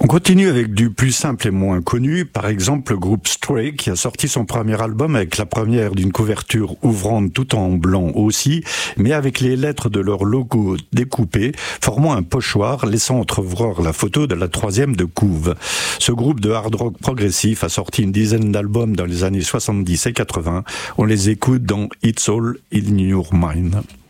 continue avec du plus simple et moins connu, par exemple le groupe Stray qui a sorti son premier album avec la première d'une couverture ouvrante tout en blanc aussi, mais avec les lettres de leur logo découpées, formant un pochoir laissant entrevoir la photo de la troisième de couve. Ce groupe de hard rock progressif a sorti une dizaine d'albums dans les années 70 et 80. On les écoute dans It's All in Your Mind.